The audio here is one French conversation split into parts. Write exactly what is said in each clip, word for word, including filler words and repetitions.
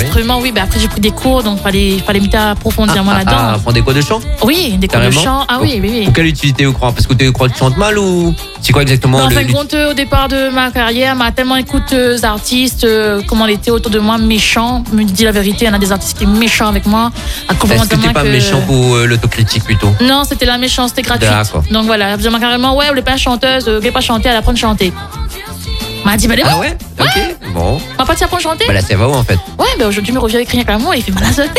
l'instrument, oui. oui bah après, j'ai pris des cours, donc il fallait, fallait m'y approfondir ah, moi ah, là-dedans. Ah, prendre des cours de chant? Oui, des cours Carrément. de chant. Ah oui, oui, oui. Pour quelle utilité vous croyez? Parce que tu crois que tu chantes mal ou c'est quoi exactement? Non, en le, fin de compte, au départ de ma carrière, m'a tellement écouté les artistes, euh, comment ils étaient autour de moi, méchants. Je me dis la vérité, il y en a des artistes qui sont méchants avec moi. Est-ce que t'es pas que... méchant pour euh, l'autocritique plutôt? Non, c'était la méchanceté gratuite. D'accord. Donc voilà, je dis carrément, ouais, vous n'êtes pas chanteuse, vous voulez pas chanter, elle apprend à chanter. M'a dit, bah allez, ah ouais, ok, ouais. Bon. On va pas apprendre à chanter. Bah là, c'est vrai en fait. Ouais, bah aujourd'hui, il me revient avec rien qu'un mot et il fait mal à sauter.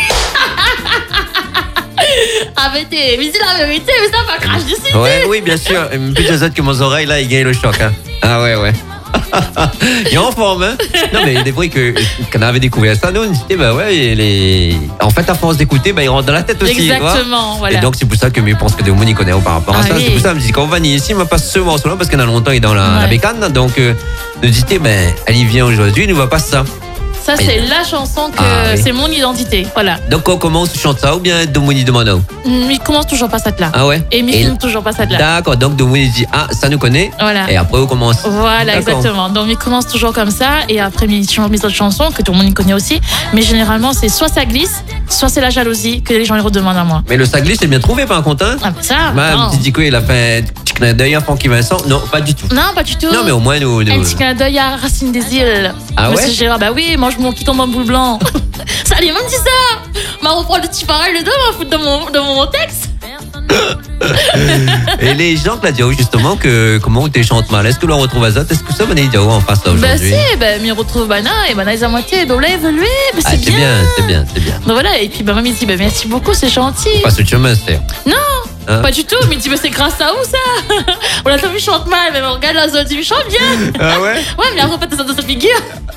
Arrêtez, mais c'est la vérité, mais ça va cracher d'ici. Ouais, oui, bien sûr. Plus de que mon oreille, là, il gagne le choc. Hein. Ah ouais, ouais. Il est en forme, hein. Non, mais des fois que quand on avait découvert ça, nous, on disait, bah ouais, les... en fait, à force d'écouter, bah, il rentre dans la tête aussi. Exactement, voilà. Et donc, c'est pour ça que je pense que Deumoni connaît par rapport à ah, ça. Oui. C'est pour ça, je me dis, quand on va venir ici, on va pas ce morceau-là, parce qu'il y a longtemps, il est dans la, ouais. la bécane. Donc, euh, nous disait, ben, elle y vient aujourd'hui, il ne voit pas ça. Ça, c'est et... la chanson que ah, oui. c'est mon identité. Voilà. Donc, on commence, tu chantes ça ou bien Deumoni demande? Il commence toujours pas cette là. Ah ouais? Et il finit toujours pas cette là. D'accord. Donc, Deumoni dit, ah, ça nous connaît. Voilà. Et après, on commence. Voilà, exactement. Donc, il commence toujours comme ça. Et après, il chante mes autres chansons que tout le monde connaît aussi. Mais généralement, c'est soit ça glisse, soit c'est la jalousie que les gens les redemandent à moi. Mais le ça glisse, c'est bien trouvé, par contre. Hein? Ah, ça. Bah, un petit dico, il a fait un clin d'œil à Francky Vincent. Non, pas du tout. Non, pas du tout. Non, mais au moins, nous. nous... Un petit clin d'œil à Racine des Îles. Ah ouais? Monsieur Gérard, bah oui, mange mon qui tombe en boule blanc. Ça allait même dit ça. M'a reprend le petit pareil, les deux, m'a foutre dans mon, dans mon texte. Et les gens qui disent justement que comment tu chantes mal, est-ce que l'on retrouve à ça? Est-ce que ça va dire en face aujourd'hui? Bah si, bah m'y retrouve Bana et Bana est à moitié, donc là évolué, mais c'est ah, bien. bien. C'est bien, c'est bien. Donc voilà, et puis bah maman me dit bah merci beaucoup, c'est gentil. Pas ce chemin, c'est. Non. Hein? Pas du tout, mais il dit mais c'est grâce à où ça? On l'a vu chante mal, mais regarde la zone, il chante bien. Ah ouais? Ouais, mais après fait ça dans sa figure.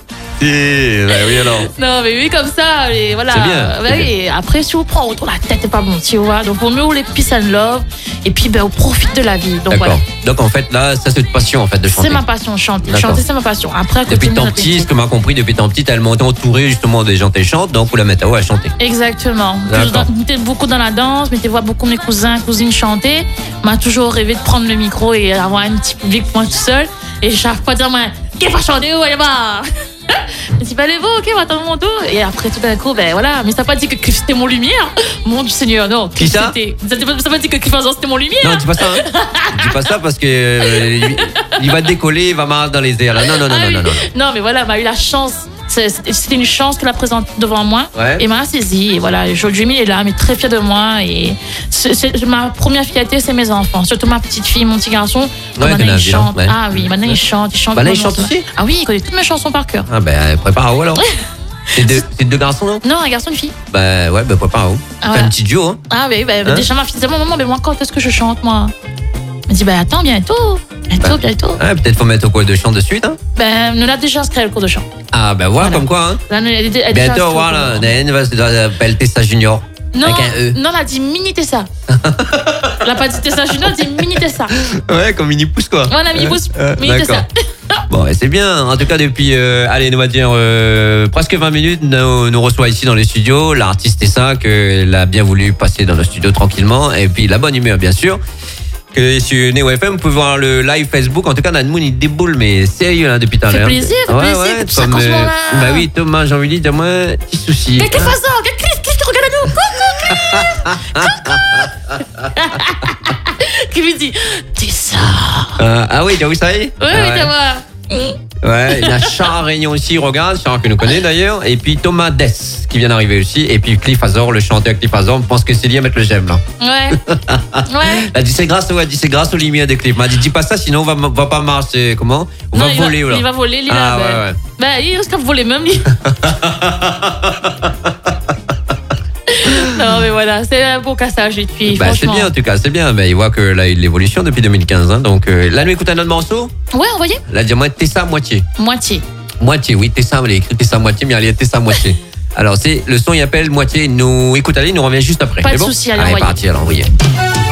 Si, bah oui alors. Non mais oui comme ça, et voilà. C'est bien. Bah c'est oui, bien. après si on prend autour la tête, c'est pas bon, tu vois. Donc au mieux on les peace and love, et puis ben on profite de la vie. Donc D'accord. Voilà. Donc en fait là, ça c'est une passion en fait de chanter. C'est ma passion, chanter. Chanter c'est ma passion. Après depuis tant petit, ce que m'a compris depuis tant petit, elle montait entourée justement des gens qui chantent, donc vous la mettez à chanter. Exactement. J'étais beaucoup dans la danse, mais tu vois beaucoup mes cousins, cousines chanter. M'a toujours rêvé de prendre le micro et avoir un petit public pour moi tout seul. Et chaque fois dire moi, qu'est-ce que chanter où elle va? Je dis, bah, allez, ok, on va attendre mon dos. Et après, tout d'un coup, ben voilà. Mais ça n'a pas dit que Cliff c'était mon lumière. Mon Seigneur, non. Qui ça? Ça n'a pas dit que Cliff c'était mon lumière. Non, dis pas ça. Hein. Dis pas ça parce que euh, il, il va décoller, il va marcher dans les airs. Là. Non, non, non, ah, non, oui. non, non, non. Non, mais voilà, m'a eu la chance. C'était une chance qu'elle a présente devant moi. Ouais. Et m'a saisi. Et voilà, aujourd'hui, il est là, mais très fier de moi. Et c'est, c'est, ma première fierté, c'est mes enfants. Surtout ma petite fille, mon petit garçon. Ouais, maintenant, il chante. Ouais. Ah oui, maintenant, il chante. Il chante. Bah là, il chante aussi? Ah oui, il connaît toutes mes chansons par cœur. Ah ben, prépare-vous alors. C'est deux, c'est deux garçons, non? Non, un garçon et une fille. Bah ouais, bah prépare-vous. Ah, voilà. Un petit duo, hein? Ah oui, bah, hein? Déjà, ma fille disait, maman, mais moi, quand est-ce que je chante, moi? Elle me dit, bah attends, bientôt. Bientôt, bah, bientôt. Ah, peut-être faut mettre au cours de chant de suite, hein? Ben, nous l'a déjà inscrit le cours de chant. Ah, ben voilà, voilà. Comme quoi, hein? Là, elle, elle, elle bientôt, voilà. Elle va s'appeler Tessa Junior. Non, avec un E. Non, elle a dit mini Tessa. Elle a pas dit Tessa Junior, elle a dit mini Tessa. Ouais, comme mini pouce, quoi. Voilà, mini pouce, euh, mini Tessa. Bon, c'est bien. En tout cas, depuis, euh, allez, nous va dire euh, presque vingt minutes, nous, nous reçoit ici dans les studios l'artiste Tessa, qu'elle a bien voulu passer dans le studio tranquillement. Et puis, la bonne humeur, bien sûr. Que sur Neo F M, vous pouvez voir le live Facebook. En tout cas, Nadmoun, il déboule, mais sérieux, là, depuis tout à l'heure. C'est plaisir, c'est ouais, plaisir. Ouais, tout comme, ça, euh, bah oui, Thomas, j'ai envie de dire, dis-moi, petit souci. Qu'est-ce qu'il fait ça? Qu'est-ce qu'il regarde à nous? Coucou, Coucou. Qui lui dit, Tessa. Euh, ah oui, t'as vu ça y est? Oui, ah, oui, ouais. t'as voir. Ouais, il y a Charles Réunion aussi, regarde, Charles que nous connaît d'ailleurs, et puis Thomas Dess qui vient d'arriver aussi, et puis Cliff Azor, le chanteur Cliff Azor, je pense que c'est lié à mettre le j'aime là. Ouais. Ouais. Elle a dit c'est grâce, ouais, dit c'est grâce aux lumières de Cliff. Elle m'a dit dis pas ça, sinon on va, va pas marcher. Comment? On non, va il voler va, là. Il va voler, lui ah, là. Ouais, ben, ouais. Ben, il risque de voler même lui. Non mais voilà, c'est un beau cassage et puis bah, c'est bien en tout cas, c'est bien. Mais il voit que là il y a l'évolution depuis deux mille quinze, hein, donc euh, là nous écoute un autre morceau. Ouais, envoyez. Là dis-moi Tessa moitié. Moitié. Moitié, oui Tessa, elle a écrit Tessa moitié, mais elle a Tessa moitié. Alors c'est le son il appelle moitié. Nous écoute allez, nous revient juste après. Pas de bon souci, allez, allez envoyez. parti, alors envoyez.